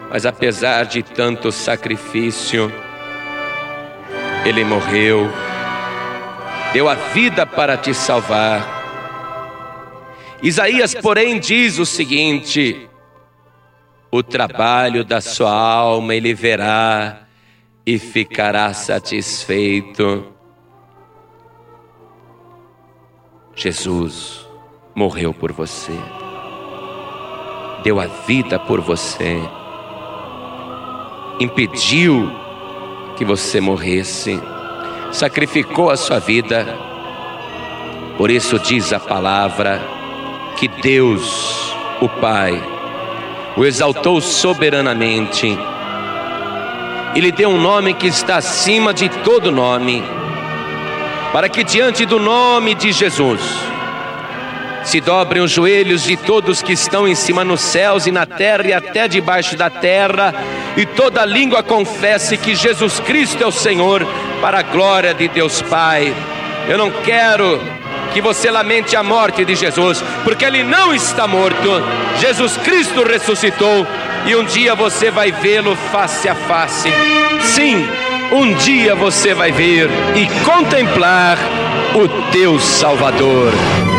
Mas apesar de tanto sacrifício, Ele morreu, deu a vida para te salvar. Isaías, porém, diz o seguinte: o trabalho da sua alma Ele verá e ficará satisfeito. Jesus morreu por você, deu a vida por você, impediu que você morresse, sacrificou a sua vida. Por isso diz a palavra que Deus, o Pai, o exaltou soberanamente e lhe deu um nome que está acima de todo nome, para que diante do nome de Jesus se dobrem os joelhos de todos que estão em cima nos céus e na terra e até debaixo da terra, e toda língua confesse que Jesus Cristo é o Senhor, para a glória de Deus Pai. Eu não quero que você lamente a morte de Jesus, porque Ele não está morto. Jesus Cristo ressuscitou e um dia você vai vê-lo face a face. Sim, um dia você vai ver e contemplar o teu Salvador.